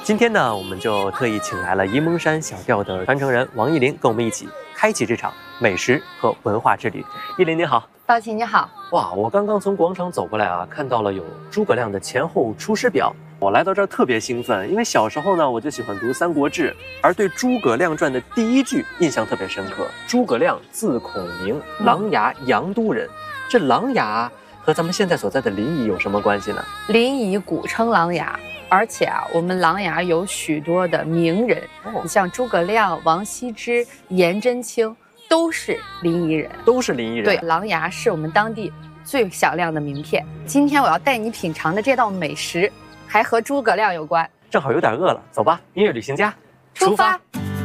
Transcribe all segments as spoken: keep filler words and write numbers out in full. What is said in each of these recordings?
今天呢，我们就特意请来了沂蒙山小调的传承人王艺林，跟我们一起开启这场美食和文化之旅。艺林你好。 道奇你好。 哇，我刚刚从广场走过来啊，看到了有诸葛亮的前后出师表。我来到这儿特别兴奋，因为小时候呢，我就喜欢读《三国志》，而对《诸葛亮传》的第一句印象特别深刻。诸葛亮字孔明，琅琊阳都人。这琅琊和咱们现在所在的临沂有什么关系呢？ 临沂古称琅琊，而且啊，我们琅琊有许多的名人，哦、你像诸葛亮、王羲之、颜真卿，都是临沂人， 都是临沂人。 对，琅琊是我们当地最响亮的名片。今天我要带你品尝的这道美食，还和诸葛亮有关。 正好有点饿了，走吧，音乐旅行家， 出发。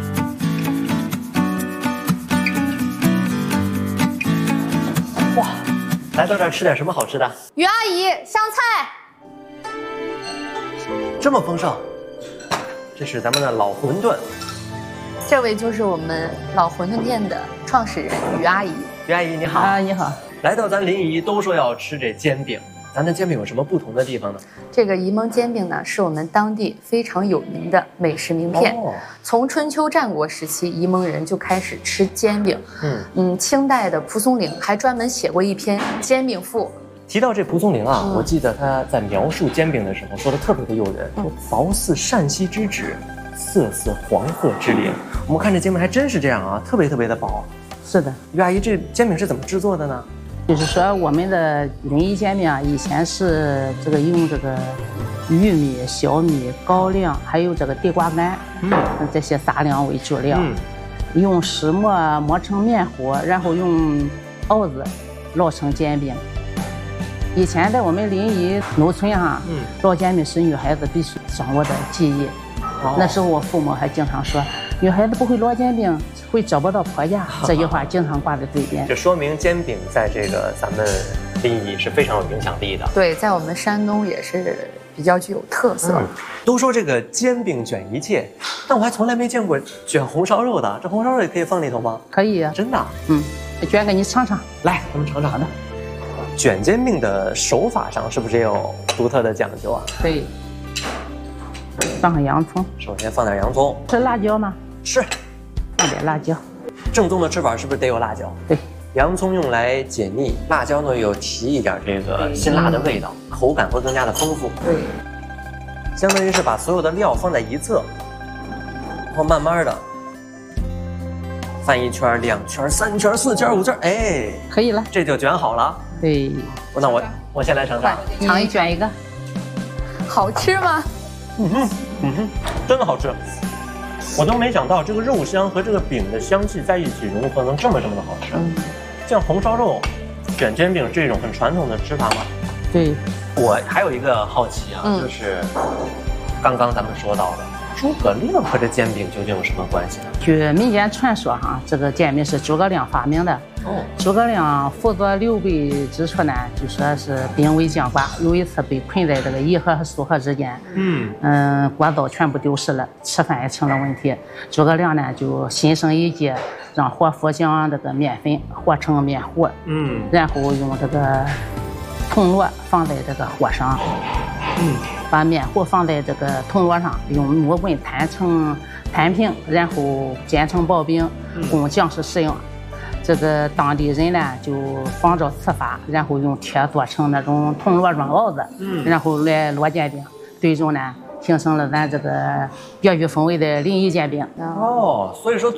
哇，来到这儿吃点什么好吃的？ 于阿姨，香菜。 这么丰盛，这是咱们的老馄饨。 这位就是我们老馄饨店的创始人于阿姨。 于阿姨你好。 啊，你好。 来到咱临沂都说要吃这煎饼，咱的煎饼有什么不同的地方呢？ 这个沂蒙煎饼呢，是我们当地非常有名的美食名片。哦、从春秋战国时期，沂蒙人就开始吃煎饼。嗯嗯，清代的蒲松龄还专门写过一篇《煎饼赋》。 提到这蒲松龄啊，嗯、我记得他在描述煎饼的时候说的特别的诱人，说薄似扇溪之纸，色似黄鹤之鳞。我们看这煎饼还真是这样啊，特别特别的薄。 是的， 于阿姨，这煎饼是怎么制作的呢？ 就是说我们的临沂煎饼啊，以前是这个用这个玉米、小米、高粱，还有这个地瓜干，嗯，这些杂粮为主料，嗯、用石磨磨成面糊，然后用鏊子烙成煎饼。以前在我们临沂农村哈，嗯，烙煎饼是女孩子必须掌握的技艺。哦、那时候我父母还经常说，女孩子不会烙煎饼，会找不到婆家。这句话经常挂在嘴边。 这说明煎饼在这个咱们临沂是非常有影响力的。 对，在我们山东也是比较具有特色。嗯、 都说这个煎饼卷一切，但我还从来没见过卷红烧肉的。这红烧肉也可以放里头吗？ 可以啊， 真的。 嗯，卷给你尝尝。 来，咱们尝尝的。卷煎饼的手法上是不是也有独特的讲究啊？ 对，放上洋葱。 首先放点洋葱。 吃辣椒吗？ 是。 放点辣椒。 正宗的吃法是不是得有辣椒？ 对， 洋葱用来解腻，辣椒呢又提一点这个辛辣的味道，嗯、口感会更加的丰富。 对， 相当于是把所有的料放在一侧，然后慢慢的翻一圈、两圈、三圈、四圈、五圈，哎， 可以了， 这就卷好了。 对， 那我我先来尝尝， 尝一卷一个， 好吃吗？ 嗯哼，嗯哼，真的好吃。我都没想到这个肉香和这个饼的香气在一起融合能这么这么的好吃。嗯，像红烧肉、卷煎饼这种很传统的吃法吗？ 对。 我还有一个好奇啊，嗯、就是刚刚咱们说到的诸葛亮和这煎饼究竟有什么关系呢？ 据民间传说哈，这个煎饼是诸葛亮发明的。哦。诸葛亮辅佐刘备之初呢，就说是兵危将寡，有一次被困在这个沂河和苏河之间。嗯嗯，国祚全部丢失了，吃饭也成了问题。诸葛亮呢就心生一计，让伙夫将这个面粉和成面糊。嗯。然后用这个铜锣放在这个火上。嗯。把面糊放在这个铜锣上，用木棍摊成摊平，然后煎成薄饼，供将士食用。这个当地人呢就仿照此法，然后用铁做成那种铜锣状鏊子，嗯，然后来烙煎饼，最终呢形成了咱这个别具风味的临沂煎饼。 哦，所以说